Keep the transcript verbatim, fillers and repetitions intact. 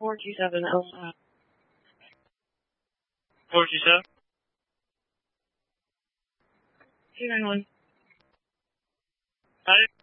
four two seven Alpha. four two seven? two nine one. Got it.